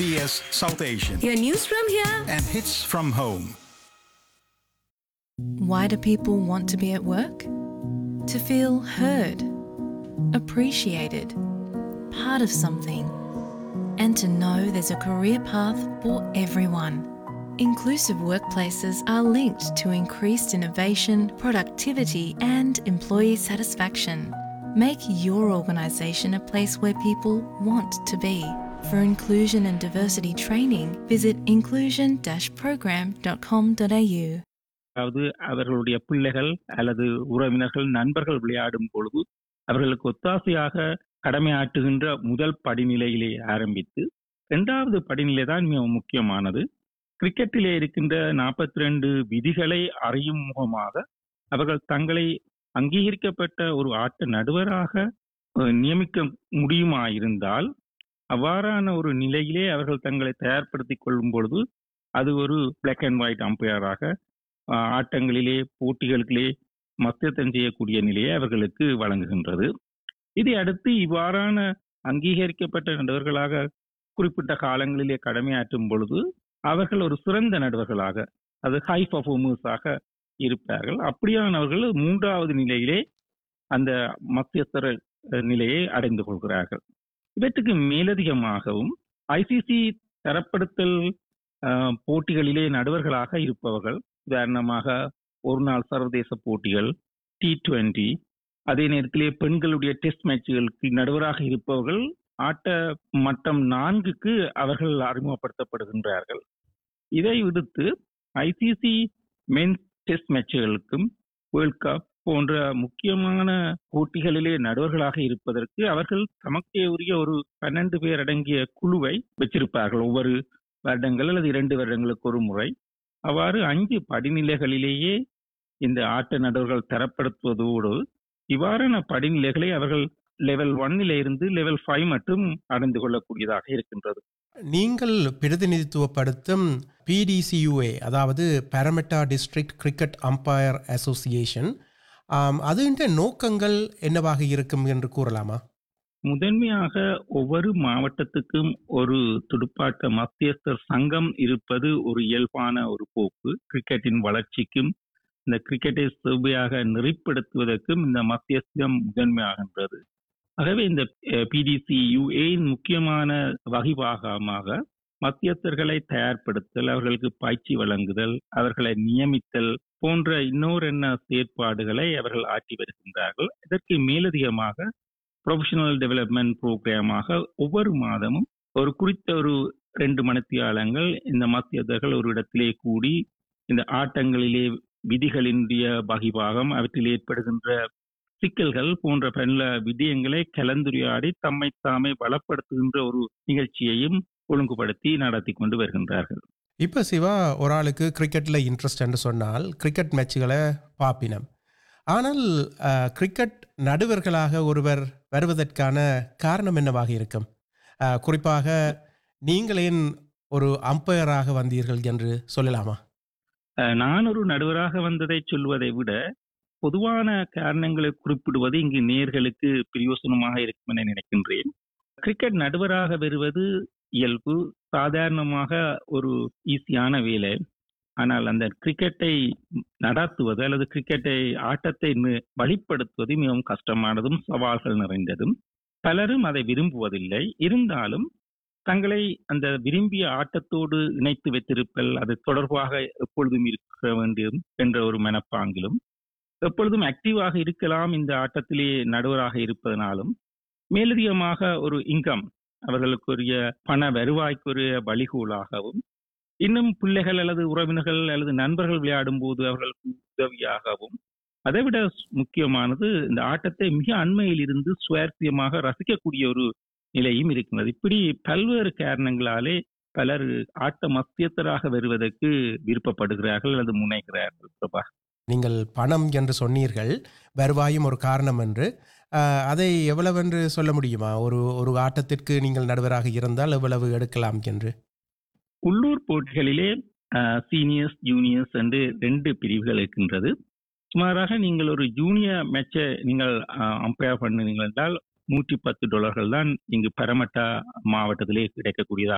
SBS South Asian Your news from here. and hits from home. Why do people want to be at work? To feel heard, appreciated, part of something, and to know there's a career path for everyone. Inclusive workplaces are linked to increased innovation, productivity, and employee satisfaction. Make your organisation a place where people want to be. For inclusion and diversity training, visit inclusion-program.com.au. அதாவது அவர்களுடைய பிள்ளைகள் அல்லது உறவினர்கள் நண்பர்கள் விளையாடும் பொழுது அவர்களுக்கு ஒத்தாசையாக கடமையாற்றுகின்ற முதல் படிநிலையிலே ஆரம்பித்து 2வது படிநிலை தான் மிக முக்கியமானது. கிரிக்கெட்டிலே இருக்கின்ற 42 விதிகளை அறியும் முகமாக அவர்கள் தங்களை அங்கீகரிக்கப்பட்ட ஒரு ஆட்ட நடுவராக நியமிக்க முடியுமாயிருந்தால் அவ்வாறான ஒரு நிலையிலே அவர்கள் தங்களை தயார்படுத்திக் கொள்ளும் பொழுது அது ஒரு பிளாக் அண்ட் ஒயிட் அம்பையராக ஆட்டங்களிலே போட்டிகளிலே மத்தியஸ்தம் செய்யக்கூடிய நிலையை அவர்களுக்கு வழங்குகின்றது. இதை அடுத்து இவ்வாறான அங்கீகரிக்கப்பட்ட நடுவர்களாக குறிப்பிட்ட காலங்களிலே கடமையாற்றும் பொழுது அவர்கள் ஒரு சிறந்த நடுவர்களாக அது ஹை பர்ஃபார்மர்ஸாக இருப்பார்கள். அப்படியானவர்கள் 3வது நிலையிலே அந்த மத்தியஸ்தர நிலையை அடைந்து கொள்கிறார்கள். இவற்றுக்கு மேலதிகமாகவும் ஐசிசி தரப்படுத்தல் போட்டிகளிலே நடுவர்களாக இருப்பவர்கள், உதாரணமாக ஒரு நாள் சர்வதேச போட்டிகள், T20, அதே நேரத்திலே பெண்களுடைய டெஸ்ட் மேட்சுகளுக்கு நடுவராக இருப்பவர்கள் ஆட்ட மட்டம் 4க்கு அவர்கள் அறிமுகப்படுத்தப்படுகின்றார்கள். இதை விடுத்து ICC men's test மேட்சுகளுக்கும் world cup போன்ற முக்கியமான போட்டிகளிலே நடுவர்களாக இருப்பதற்கு அவர்கள் தமக்கே உரிய ஒரு 12 பேர் அடங்கிய குழுவை வச்சிருப்பார்கள். ஒவ்வொரு வருடங்கள் அல்லது 2 வருடங்களுக்கு ஒரு முறை. அவ்வாறு 5 படிநிலைகளிலேயே இந்த ஆட்ட நடுவர்கள் தரப்படுத்துவதோடு இவ்வாறான படிநிலைகளை அவர்கள் லெவல் 1 இருந்து லெவல் 5 மட்டும் அடைந்து கொள்ளக்கூடியதாக இருக்கின்றது. நீங்கள் பிரதிநிதித்துவப்படுத்தும் PDCUA, அதாவது பாராமெட்டா டிஸ்ட்ரிக்ட் கிரிக்கெட் அம்பையர் அசோசியேஷன், அதுன்ற நோக்கங்கள் என்னவாக இருக்கும் என்று கூறலாமா? முதன்மையாக ஒவ்வொரு மாவட்டத்துக்கும் ஒரு துடுப்பாட்ட மத்தியஸ்தர் சங்கம் இருப்பது ஒரு இயல்பான ஒரு போக்கு. கிரிக்கெட்டின் வளர்ச்சிக்கும் இந்த கிரிக்கெட்டை செவ்வையாக நெறிப்படுத்துவதற்கும் இந்த மத்தியஸ்தம் முதன்மையாகின்றது. ஆகவே இந்த PDCUA-ன் முக்கியமான வகைபாகமாக மத்தியஸ்தர்களை தயார்படுத்தல், அவர்களுக்கு பயிற்சி வழங்குதல், அவர்களை நியமித்தல் போன்ற இன்னொரு செயற்பாடுகளை அவர்கள் ஆற்றி வருகின்றார்கள். இதற்கு மேலதிகமாக ப்ரொஃபஷனல் டெவலப்மெண்ட் ப்ரோக்ராமாக ஒவ்வொரு மாதமும் ஒரு குறித்த ஒரு 2 மணித்தியாலங்கள் இந்த மத்தியஸ்தர்கள் ஒரு இடத்திலே கூடி இந்த ஆட்டங்களிலே விதிகளினுடைய வகைபாகம், அவற்றில் ஏற்படுகின்ற சிக்கல்கள் போன்ற பல விடயங்களை கலந்துரையாடி தம்மை தாமே பலப்படுத்துகின்ற ஒரு நிகழ்ச்சியையும் ஒழுங்குபடுத்தி நடத்தி கொண்டு வருகின்றார்கள். இப்போ சிவா, ஒரு ஆளுக்கு கிரிக்கெட்டில் இன்ட்ரெஸ்ட் என்று சொன்னால் கிரிக்கெட் மேட்சுகளை பார்ப்பினம். ஆனால் கிரிக்கெட் நடுவர்களாக ஒருவர் வருவதற்கான காரணம் என்னவாக இருக்கும்? குறிப்பாக நீங்கள் ஏன் ஒரு அம்பையராக வந்தீர்கள் என்று சொல்லலாமா? நான் ஒரு நடுவராக வந்ததை சொல்வதை விட பொதுவான காரணங்களை குறிப்பிடுவது இங்கு நேயர்களுக்கு பிரயோசனமாக இருக்கும் என நினைக்கின்றேன். கிரிக்கெட் நடுவராக வருவது இயல்பு, சாதாரணமாக ஒரு ஈஸியான வேலை. ஆனால் அந்த கிரிக்கெட்டை நடத்துவது அல்லது கிரிக்கெட்டை ஆட்டத்தை வழிப்படுத்துவது மிகவும் கஷ்டமானதும் சவால்கள் நிறைந்ததும். பலரும் அதை விரும்புவதில்லை. இருந்தாலும் தங்களை அந்த விரும்பிய ஆட்டத்தோடு இணைத்து வைத்திருப்பல், அது தொடர்பாக எப்பொழுதும் இருக்க வேண்டும் என்ற ஒரு மனப்பாங்கிலும், எப்பொழுதும் ஆக்டிவாக இருக்கலாம் இந்த ஆட்டத்திலே நடுவராக இருப்பதனாலும், மேலதிகமாக ஒரு இன்கம், அவர்களுக்குரிய பண வருவாய்க்குரிய வழிகோலாகவும், இன்னும் பிள்ளைகள் அல்லது உறவினர்கள் அல்லது நண்பர்கள் விளையாடும் போது அவர்களுக்கு உதவியாகவும், அதைவிட முக்கியமானது இந்த ஆட்டத்தை மிக அண்மையில் இருந்து சுவாரஸ்யமாக ரசிக்கக்கூடிய ஒரு நிலையும் இருக்கிறது. இப்படி பல்வேறு காரணங்களாலே பலர் ஆட்ட மத்தியஸ்தராக வருவதற்கு விருப்பப்படுகிறார்கள் அல்லது முனைகிறார்கள். பிரபா, நீங்கள் பணம் என்று சொன்னீர்கள், வருவாயும் ஒரு காரணம் என்று. அதை எவ்வளவென்று சொல்ல முடியுமா? ஒரு ஆட்டத்திற்கு நீங்கள் நடுவராக இருந்தால் எவ்வளவு எடுக்கலாம் என்று? உள்ளூர் போட்டிகளிலே சீனியர்ஸ், ஜூனியர்ஸ் என்று 2 பிரிவுகள் இருக்கின்றது. சுமாராக நீங்கள் ஒரு ஜூனியர் மேட்சை நீங்கள் அம்பையர் பண்ணுவீர்கள் என்றால் $110 தான் இங்கு பரமட்டா மாவட்டத்திலே கிடைக்கக்கூடியதாக